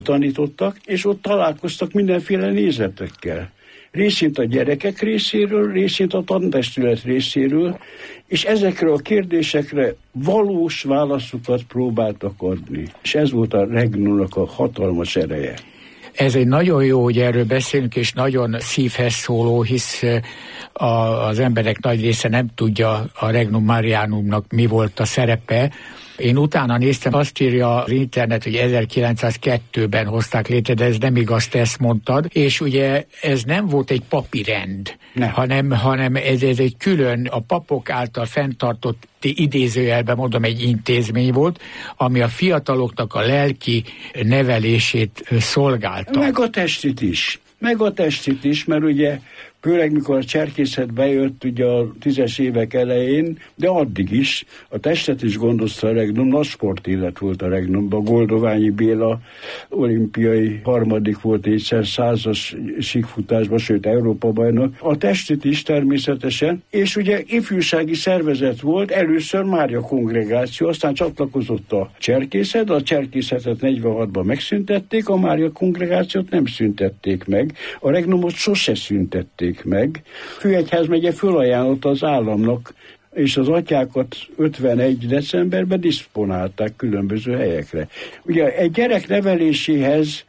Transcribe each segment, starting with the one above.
tanítottak, és ott találkoztak mindenféle nézetekkel. Részint a gyerekek részéről, részint a tantestület részéről, és ezekre a kérdésekre valós válaszokat próbáltak adni. És ez volt a Regnumnak a hatalmas ereje. Ez egy nagyon jó, hogy erről beszélünk, és nagyon szívhez szóló, hisz az emberek nagy része nem tudja a Regnum Marianumnak mi volt a szerepe. Én utána néztem, azt írja az internet, hogy 1902-ben hozták létre, de ez nem igaz, te ezt mondtad, és ugye ez nem volt egy papirend, hanem ez egy külön a papok által fenntartott, idézőjelben mondom, egy intézmény volt, ami a fiataloknak a lelki nevelését szolgálta. Meg a testit is, mert ugye főleg mikor a cserkészet bejött ugye a 10-es évek elején, de addig is a testet is gondozta a Regnum, nagy sportélet volt a Regnumban. Goldoványi Béla olimpiai harmadik volt 400-as síkfutásban, sőt Európa-bajnok. A testet is természetesen, és ugye ifjúsági szervezet volt, először Mária Kongregáció, aztán csatlakozott a cserkészet, a cserkészetet 46-ban megszüntették, a Mária Kongregációt nem szüntették meg, a Regnumot sose szüntették meg. Főegyházmegye fölajánlotta az államnak, és az atyákat 51. decemberben diszponálták különböző helyekre. Ugye egy gyerek neveléséhez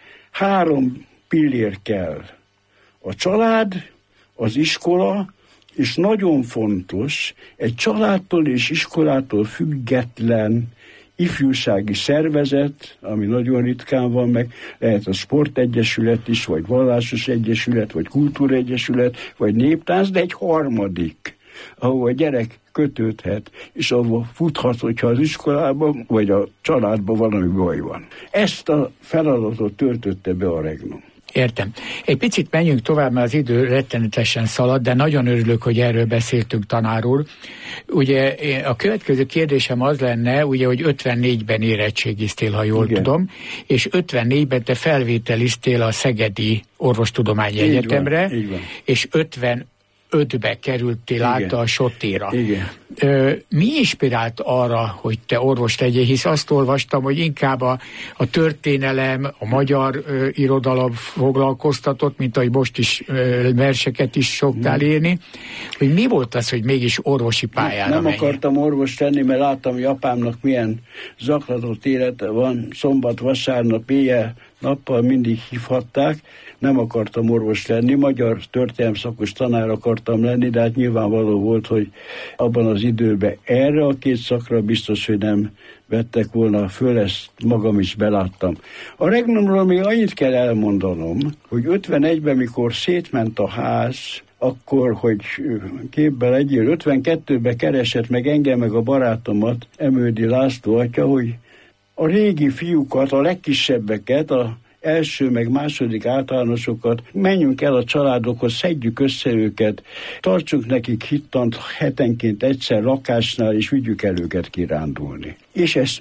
3 pillér kell. A család, az iskola, és nagyon fontos, egy családtól és iskolától független ifjúsági szervezet, ami nagyon ritkán van meg, lehet a sportegyesület is, vagy vallásos egyesület, vagy kultúregyesület, vagy néptánc, de egy harmadik, ahol a gyerek kötődhet, és ahol futhat, hogyha az iskolában, vagy a családban valami baj van. Ezt a feladatot töltötte be a Regnum. Értem. Egy picit menjünk tovább, mert az idő rettenetesen szalad, de nagyon örülök, hogy erről beszéltünk, tanár úr. Ugye a következő kérdésem az lenne, ugye, hogy 54-ben érettségiztél, ha jól tudom, és 54-ben te felvételiztél a Szegedi Orvostudományi Egyetemre, és 55-be kerültél át a Sotéra. Igen. Mi inspirált arra, hogy te orvos legyél, hisz azt olvastam, hogy inkább a történelem, a magyar irodalom foglalkoztatott, mint ahogy most is verseket is szoktál írni, hogy mi volt az, hogy mégis orvosi pályára Nem akartam orvos lenni, mert láttam, hogy apámnak milyen zaklatott élete van, szombat, vasárnap, éjjel, nappal mindig hívhatták, nem akartam orvos lenni, magyar történelem szakos tanár akartam lenni, de hát nyilvánvaló volt, hogy abban az időben erre a 2 szakra biztos, hogy nem vettek volna föl, ezt magam is beláttam. A Regnumról még annyit kell elmondanom, hogy 51-ben, mikor szétment a ház, akkor, hogy képbe legyél, 52-ben keresett meg engem, meg a barátomat, Emődi László atya, hogy a régi fiúkat, a legkisebbeket, a első meg második általánosokat, menjünk el a családokhoz, szedjük össze őket, tartsunk nekik hittant hetenként egyszer lakásnál, és vigyük el őket kirándulni. És ezt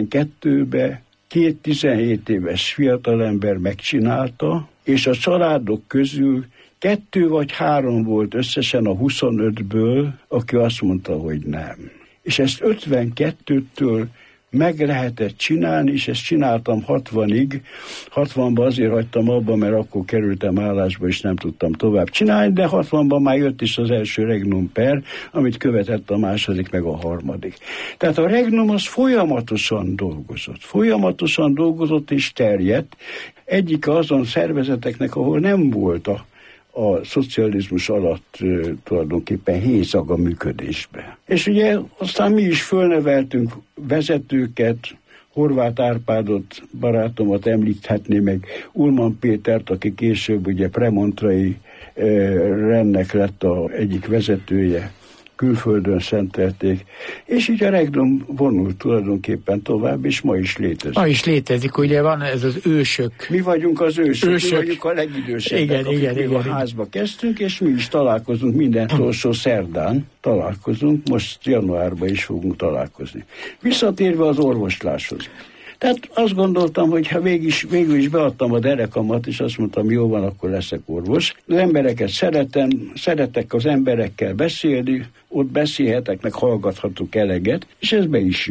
52-ben 2 17 éves fiatalember megcsinálta, és a családok közül 2 vagy 3 volt összesen a 25-ből, aki azt mondta, hogy nem. És ezt 52-től meg lehetett csinálni, és ezt csináltam 60-ig. 60-ban azért hagytam abba, mert akkor kerültem állásba, és nem tudtam tovább csinálni, de 60-ban már jött is az első Regnum per, amit követett a második, meg a harmadik. Tehát a Regnum az folyamatosan dolgozott és terjedt. Egyik azon szervezeteknek, ahol nem volt a szocializmus alatt tulajdonképpen hézag a működésbe. És ugye aztán mi is fölneveltünk vezetőket, Horváth Árpádot, barátomat említhetné, meg Ulman Pétert, aki később ugye premontrai rendnek lett egyik vezetője, külföldön szentelték, és így a Regnum vonult tulajdonképpen tovább, és ma is létezik. Ma is létezik, ugye van ez az ősök. Mi vagyunk az ősök. Mi vagyunk a legidősebbek, akik a házba kezdtünk, és mi is találkozunk minden utolsó szerdán. Találkozunk, most januárban is fogunk találkozni. Visszatérve az orvosláshoz. Tehát azt gondoltam, hogy ha végül is beadtam a derekamat, és azt mondtam, jó van, akkor leszek orvos. Az embereket szeretek az emberekkel beszélni, ott beszélhetek, meg hallgathatok eleget, és ez be is jött.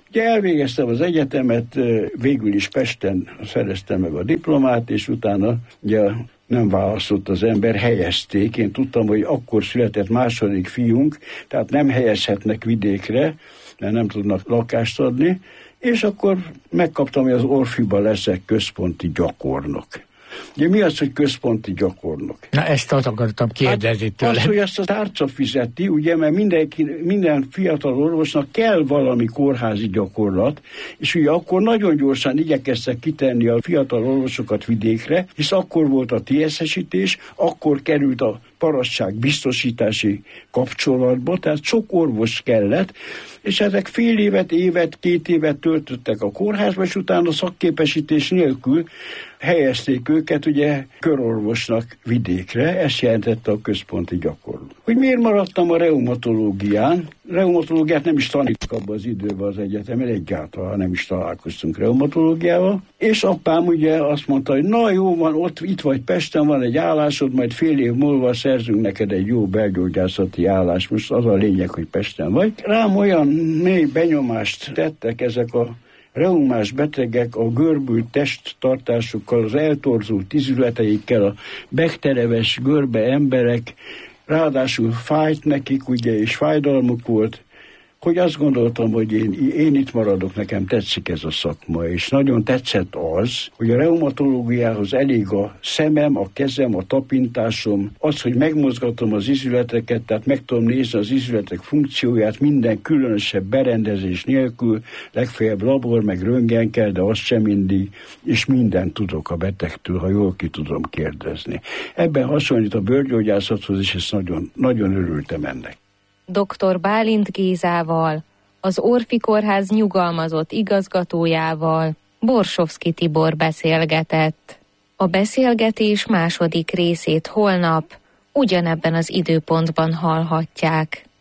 Ugye elvégeztem az egyetemet, végül is Pesten szereztem meg a diplomát, és utána ugye nem választott az ember, helyezték. Én tudtam, hogy akkor született második fiunk, tehát nem helyezhetnek vidékre, mert nem tudnak lakást adni, és akkor megkaptam, hogy az Orfiba leszek központi gyakornok. Ugye mi az, hogy központi gyakornok? Na ezt akartam kérdezni tőle. Az, hogy ezt a tárca fizeti, ugye, mert minden fiatal orvosnak kell valami kórházi gyakorlat, és ugye akkor nagyon gyorsan igyekeztek kitenni a fiatal orvosokat vidékre, hisz akkor volt a TSZ-esítés, akkor került a parasztság biztosítási kapcsolatba, tehát sok orvos kellett, és ezek fél évet, 2 évet töltöttek a kórházba, és utána szakképesítés nélkül helyezték őket ugye körorvosnak vidékre, ezt jelentette a központi gyakorló. Hogy miért maradtam a reumatológián? Reumatológiát nem is tanítottak abban az időben az egyetemen, egyáltalán nem is találkoztunk reumatológiával, és apám ugye azt mondta, hogy na jó van, itt vagy Pesten, van egy állásod, majd fél év múlva szerzünk neked egy jó belgyógyászati állás, most az a lényeg, hogy Pesten vagy. Rám olyan mély benyomást tettek ezek a reumás betegek a görbült testtartásukkal, az eltorzult izületeikkel, a bektereves görbe emberek, ráadásul fájt nekik, ugye, és fájdalmuk volt, hogy azt gondoltam, hogy én itt maradok, nekem tetszik ez a szakma, és nagyon tetszett az, hogy a reumatológiához elég a szemem, a kezem, a tapintásom, az, hogy megmozgatom az izületeket, tehát meg tudom nézni az izületek funkcióját minden különösebb berendezés nélkül, legfeljebb labor, meg röntgen kell, de az sem mindig, és mindent tudok a betegtől, ha jól ki tudom kérdezni. Ebben hasonlít a bőrgyógyászathoz, és ezt nagyon, nagyon örültem ennek. Dr. Bálint Gézával, az Orfi Kórház nyugalmazott igazgatójával Borsovszky Tibor beszélgetett. A beszélgetés második részét holnap ugyanebben az időpontban hallhatják.